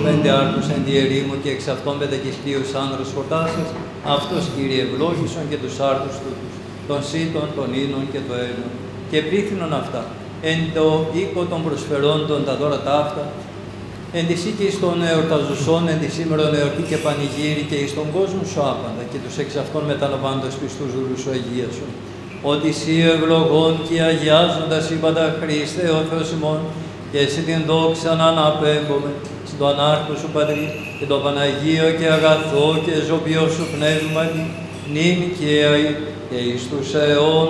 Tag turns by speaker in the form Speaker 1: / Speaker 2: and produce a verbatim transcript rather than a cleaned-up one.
Speaker 1: πέντε άρτους εν τη ερήμου και εξ αυτών πεντακισκλίους άνδρος χορτάσας, αυτός Κύριε ευλόγησον και τους άρτους τούτους, των σύτων, των ίνων και το έλλων. Και πλήθυνον αυτά, εν το οίκο των προσφερόντων τα δώρα ταύτα, εν της οίκης των εορταζουσών, εν τη σήμερον εορτή και πανηγύρι και εις τον κόσμο σου άπαντα, και τους εξ αυτών μεταλαμβάνοντας πιστούς δούλους σου αγίασον. Ότι εσύ ευλογών και αγιάζοντας είπαντα Χριστέ ο Θεός ημών, και εσύ την δόξα να αναπέμπουμε στον ανάρχο σου Πατρί και το Παναγίο και αγαθό και ζωπιό σου πνεύμα, νυν και αη και εις τους αιώνας